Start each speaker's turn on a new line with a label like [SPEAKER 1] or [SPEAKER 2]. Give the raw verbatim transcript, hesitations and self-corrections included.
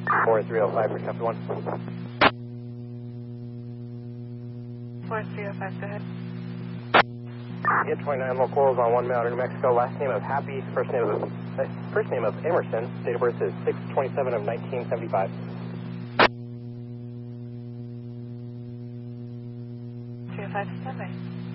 [SPEAKER 1] four three oh five for copy one.
[SPEAKER 2] four three oh five, go ahead.
[SPEAKER 1] Get twenty-nine locals on one Mount New Mexico. Last name of Happy, first name of uh, first name of Emerson. Date of birth is six twenty-seven of nineteen seventy-five.
[SPEAKER 2] three oh five, standby.